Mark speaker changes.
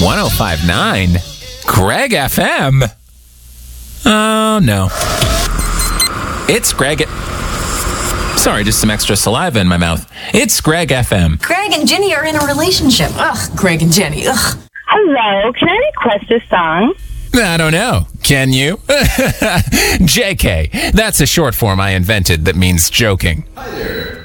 Speaker 1: 1059? Greg FM? Oh, no. It's Greg. Sorry, just some extra saliva in my mouth. It's Greg FM.
Speaker 2: Greg and Jenny are in a relationship. Ugh, Greg and Jenny. Ugh.
Speaker 3: Hello, can I request a song?
Speaker 1: I don't know. Can you? JK. That's a short form I invented that means joking.
Speaker 4: Hi there.